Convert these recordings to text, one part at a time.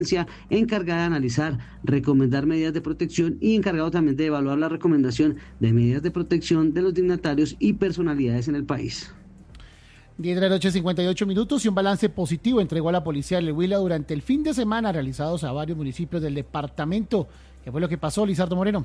encargada de analizar, recomendar medidas de protección y encargado también de evaluar la recomendación de medidas de protección de los dignatarios y personalidades en el país. 10 de la noche, 58 minutos, y un balance positivo entregó a la policía del Huila durante el fin de semana realizados a varios municipios del departamento. ¿Qué fue lo que pasó, Lizardo Moreno?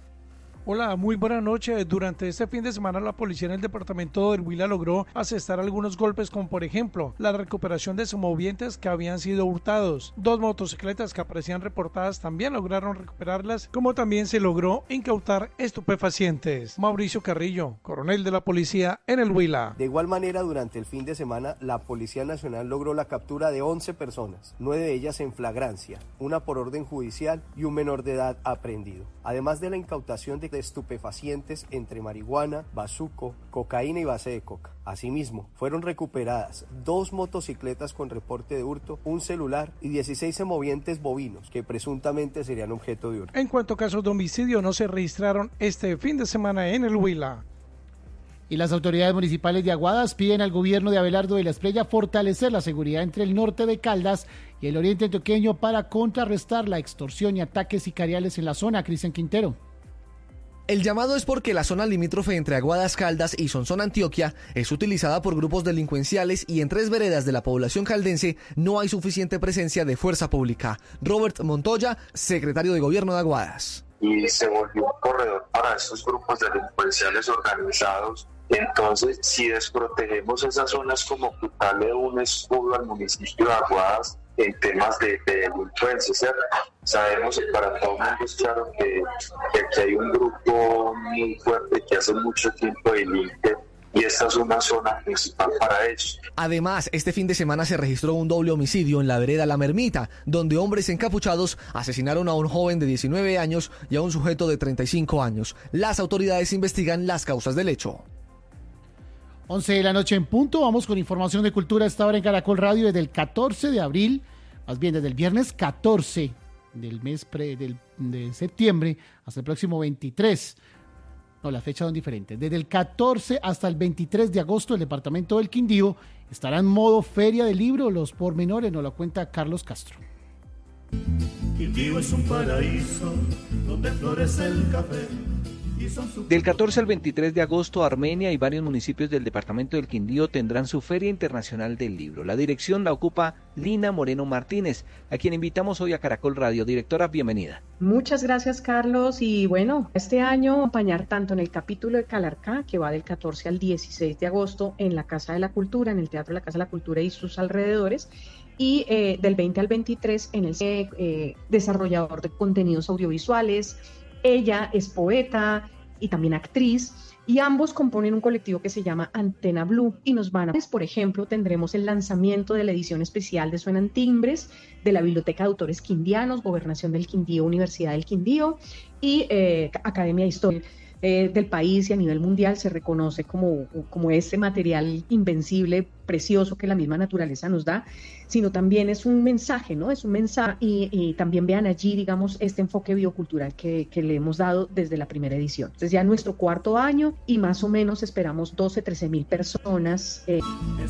Hola, muy buena noche. Durante este fin de semana la policía en el departamento del Huila logró asestar algunos golpes, como por ejemplo la recuperación de semovientes que habían sido hurtados. 2 motocicletas que aparecían reportadas también lograron recuperarlas, como también se logró incautar estupefacientes. Mauricio Carrillo, coronel de la policía en el Huila. De igual manera, durante el fin de semana la Policía Nacional logró la captura de 11 personas, 9 de ellas en flagrancia, una por orden judicial y un menor de edad aprehendido. Además de la incautación de estupefacientes entre marihuana, bazuco, cocaína y base de coca. Asimismo, fueron recuperadas 2 motocicletas con reporte de hurto, un celular y 16 semovientes bovinos que presuntamente serían objeto de hurto. En cuanto a casos de homicidio, no se registraron este fin de semana en el Huila. Y las autoridades municipales de Aguadas piden al gobierno de Abelardo de la Espriella fortalecer la seguridad entre el norte de Caldas y el oriente antioqueño para contrarrestar la extorsión y ataques sicariales en la zona. Cristian Quintero. El llamado es porque la zona limítrofe entre Aguadas Caldas y Sonsón Antioquia es utilizada por grupos delincuenciales y en 3 veredas de la población caldense no hay suficiente presencia de fuerza pública. Robert Montoya, secretario de Gobierno de Aguadas. Y se volvió un corredor para estos grupos delincuenciales organizados. Entonces, si desprotegemos esas zonas, como quitarle un escudo al municipio de Aguadas en temas de delincuencia, ¿cierto? Sabemos que para todo el mundo es claro que aquí hay un grupo muy fuerte que hace mucho tiempo delinque, y esta es una zona principal para ellos. Además, este fin de semana se registró un doble homicidio en la vereda La Mermita, donde hombres encapuchados asesinaron a un joven de 19 años y a un sujeto de 35 años. Las autoridades investigan las causas del hecho. 11 de la noche en punto, vamos con información de cultura a esta hora en Caracol Radio desde el 14 de abril, más bien desde el viernes 14 del mes de septiembre hasta el próximo 23. No, las fechas son diferentes. Desde el 14 hasta el 23 de agosto el departamento del Quindío estará en modo feria del libro. Los pormenores nos lo cuenta Carlos Castro. Quindío es un paraíso donde florece el café. Del 14 al 23 de agosto, Armenia y varios municipios del departamento del Quindío tendrán su Feria Internacional del Libro. La dirección la ocupa Lina Moreno Martínez, a quien invitamos hoy a Caracol Radio. Directora, bienvenida. Muchas gracias, Carlos. Y bueno, este año acompañar tanto en el capítulo de Calarcá, que va del 14 al 16 de agosto en la Casa de la Cultura, en el Teatro de la Casa de la Cultura y sus alrededores, y del 20 al 23 en el desarrollador de contenidos audiovisuales. Ella es poeta y también actriz, y ambos componen un colectivo que se llama Antena Blue, y por ejemplo, tendremos el lanzamiento de la edición especial de Suenan Timbres, de la Biblioteca de Autores Quindianos, Gobernación del Quindío, Universidad del Quindío, y Academia de Historia del país, y a nivel mundial se reconoce como este material invencible, precioso, que la misma naturaleza nos da, sino también es un mensaje, ¿no? Es un mensaje, y también vean allí, digamos, este enfoque biocultural que le hemos dado desde la primera edición. Entonces ya nuestro 4º año, y más o menos esperamos 13,000 personas.